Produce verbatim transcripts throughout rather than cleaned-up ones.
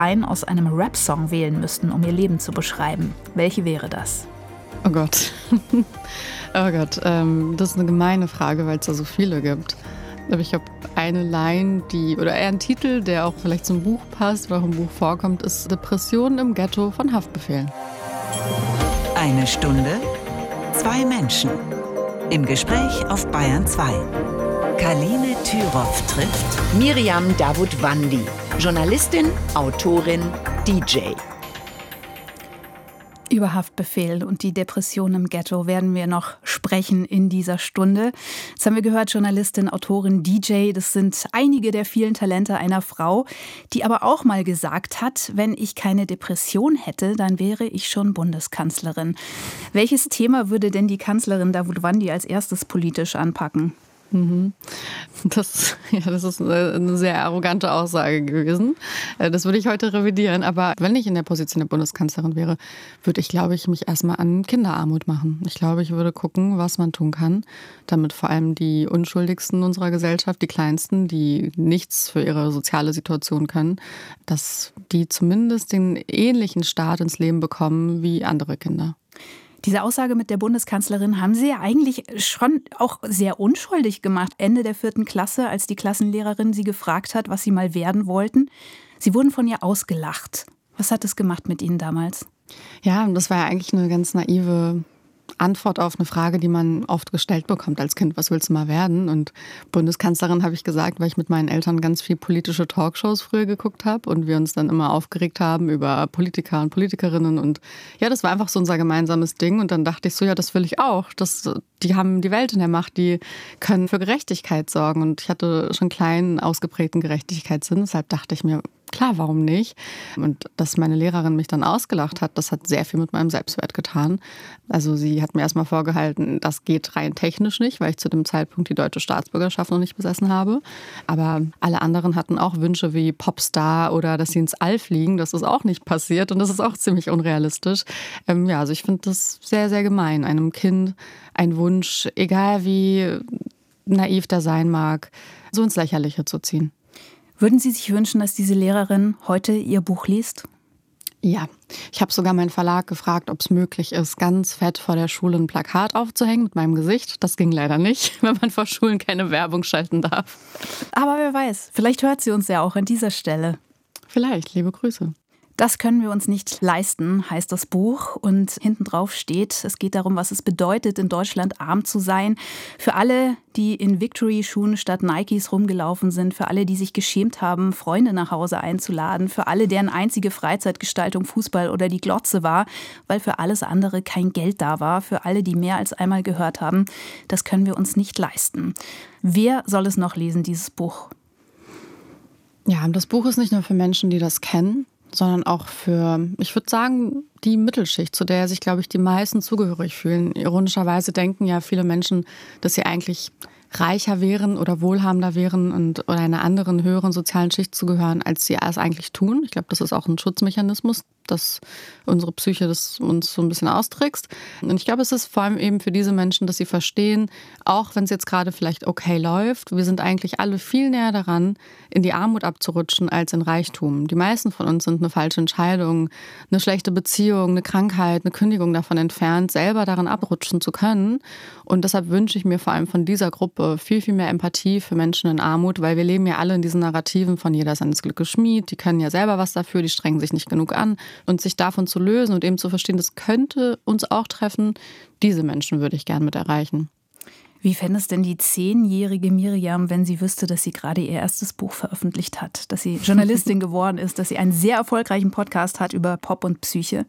einen aus einem Rap-Song wählen müssten, um ihr Leben zu beschreiben, welche wäre das? Oh Gott. Oh Gott, ähm, das ist eine gemeine Frage, weil es da so viele gibt. Aber ich habe eine Line, die, oder eher ein Titel, der auch vielleicht zum Buch passt, oder auch im Buch vorkommt, ist Depressionen im Ghetto von Haftbefehl. Eine Stunde, zwei Menschen. Im Gespräch auf Bayern zwei. Kaline Thüroff trifft Miriam Davutwandi, Journalistin, Autorin, D J. Über Haftbefehl und die Depression im Ghetto werden wir noch sprechen in dieser Stunde. Jetzt haben wir gehört, Journalistin, Autorin, D J, das sind einige der vielen Talente einer Frau, die aber auch mal gesagt hat, wenn ich keine Depression hätte, dann wäre ich schon Bundeskanzlerin. Welches Thema würde denn die Kanzlerin Davutwandi als erstes politisch anpacken? Das, ja, das ist eine sehr arrogante Aussage gewesen. Das würde ich heute revidieren. Aber wenn ich in der Position der Bundeskanzlerin wäre, würde ich, glaube ich, mich erstmal an Kinderarmut machen. Ich glaube, ich würde gucken, was man tun kann, damit vor allem die Unschuldigsten unserer Gesellschaft, die Kleinsten, die nichts für ihre soziale Situation können, dass die zumindest den ähnlichen Start ins Leben bekommen wie andere Kinder. Diese Aussage mit der Bundeskanzlerin haben Sie ja eigentlich schon auch sehr unschuldig gemacht. Ende der vierten Klasse, als die Klassenlehrerin Sie gefragt hat, was Sie mal werden wollten. Sie wurden von ihr ausgelacht. Was hat es gemacht mit Ihnen damals? Ja, das war ja eigentlich eine ganz naive Antwort auf eine Frage, die man oft gestellt bekommt als Kind. Was willst du mal werden? Und Bundeskanzlerin habe ich gesagt, weil ich mit meinen Eltern ganz viel politische Talkshows früher geguckt habe und wir uns dann immer aufgeregt haben über Politiker und Politikerinnen. Und ja, das war einfach so unser gemeinsames Ding. Und dann dachte ich so, ja, das will ich auch. Das, die haben die Welt in der Macht, die können für Gerechtigkeit sorgen. Und ich hatte schon einen kleinen, ausgeprägten Gerechtigkeitssinn. Deshalb dachte ich mir, klar, warum nicht? Und dass meine Lehrerin mich dann ausgelacht hat, das hat sehr viel mit meinem Selbstwert getan. Also sie hat mir erstmal vorgehalten, das geht rein technisch nicht, weil ich zu dem Zeitpunkt die deutsche Staatsbürgerschaft noch nicht besessen habe. Aber alle anderen hatten auch Wünsche wie Popstar oder dass sie ins All fliegen. Das ist auch nicht passiert und das ist auch ziemlich unrealistisch. Ähm, ja, also ich finde das sehr, sehr gemein, einem Kind einen Wunsch, egal wie naiv der sein mag, so ins Lächerliche zu ziehen. Würden Sie sich wünschen, dass diese Lehrerin heute Ihr Buch liest? Ja, ich habe sogar meinen Verlag gefragt, ob es möglich ist, ganz fett vor der Schule ein Plakat aufzuhängen mit meinem Gesicht. Das ging leider nicht, weil man vor Schulen keine Werbung schalten darf. Aber wer weiß, vielleicht hört sie uns ja auch an dieser Stelle. Vielleicht, liebe Grüße. Das können wir uns nicht leisten, heißt das Buch. Und hinten drauf steht, es geht darum, was es bedeutet, in Deutschland arm zu sein. Für alle, die in Victory-Schuhen statt Nikes rumgelaufen sind. Für alle, die sich geschämt haben, Freunde nach Hause einzuladen. Für alle, deren einzige Freizeitgestaltung Fußball oder die Glotze war, weil für alles andere kein Geld da war. Für alle, die mehr als einmal gehört haben, das können wir uns nicht leisten. Wer soll es noch lesen, dieses Buch? Ja, das Buch ist nicht nur für Menschen, die das kennen, sondern auch für, ich würde sagen, die Mittelschicht, zu der sich, glaube ich, die meisten zugehörig fühlen. Ironischerweise denken ja viele Menschen, dass sie eigentlich reicher wären oder wohlhabender wären und oder einer anderen höheren sozialen Schicht zugehören, als sie es eigentlich tun. Ich glaube, das ist auch ein Schutzmechanismus, dass unsere Psyche das uns so ein bisschen austrickst. Und ich glaube, es ist vor allem eben für diese Menschen, dass sie verstehen, auch wenn es jetzt gerade vielleicht okay läuft, wir sind eigentlich alle viel näher daran, in die Armut abzurutschen, als in Reichtum. Die meisten von uns sind eine falsche Entscheidung, eine schlechte Beziehung, eine Krankheit, eine Kündigung davon entfernt, selber daran abrutschen zu können. Und deshalb wünsche ich mir vor allem von dieser Gruppe viel, viel mehr Empathie für Menschen in Armut, weil wir leben ja alle in diesen Narrativen von jeder ist seines Glückes Schmied, die können ja selber was dafür, die strengen sich nicht genug an. Und sich davon zu lösen und eben zu verstehen, das könnte uns auch treffen, diese Menschen würde ich gern mit erreichen. Wie fände es denn die zehnjährige Miriam, wenn sie wüsste, dass sie gerade ihr erstes Buch veröffentlicht hat, dass sie Journalistin geworden ist, dass sie einen sehr erfolgreichen Podcast hat über Pop und Psyche?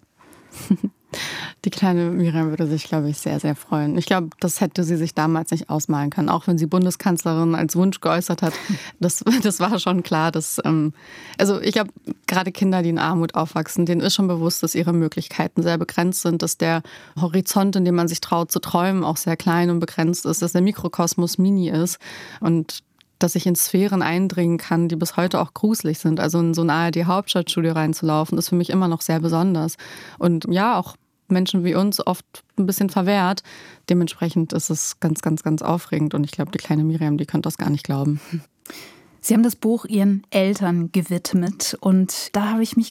Die kleine Miriam würde sich, glaube ich, sehr, sehr freuen. Ich glaube, das hätte sie sich damals nicht ausmalen können, auch wenn sie Bundeskanzlerin als Wunsch geäußert hat. Das, das war schon klar, dass, ähm, also ich glaube, gerade Kinder, die in Armut aufwachsen, denen ist schon bewusst, dass ihre Möglichkeiten sehr begrenzt sind, dass der Horizont, in dem man sich traut zu träumen, auch sehr klein und begrenzt ist, dass der Mikrokosmos mini ist und dass ich in Sphären eindringen kann, die bis heute auch gruselig sind. Also in so ein A R D-Hauptstadtstudio reinzulaufen, ist für mich immer noch sehr besonders. Und ja, auch Menschen wie uns oft ein bisschen verwehrt. Dementsprechend ist es ganz, ganz, ganz aufregend. Und ich glaube, die kleine Miriam, die könnte das gar nicht glauben. Sie haben das Buch Ihren Eltern gewidmet und da habe ich mich